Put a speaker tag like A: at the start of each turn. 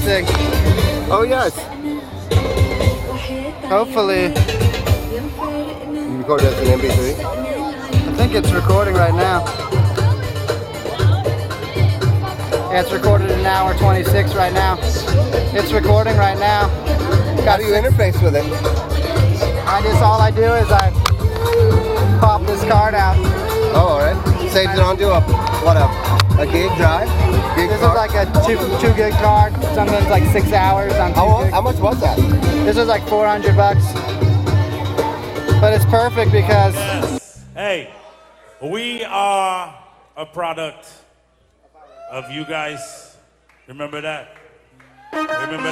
A: testing.
B: Oh yes.
A: Hopefully.
B: You recorded as an MP3?
A: I think it's recording right now. Yeah, it's recorded in an hour 26 right now. It's recording right now.
B: How do you interface with it?
A: All I do is I pop this card out.
B: Oh, alright. Saves it onto a gig drive? Gig
A: This
B: card?
A: is like a 2 gig card. Sometimes like 6 hours on 2 gig.
B: How much was that?
A: This is like $400. But it's perfect because...
C: Yes. Hey, we are a product of you guys. Remember that? Remember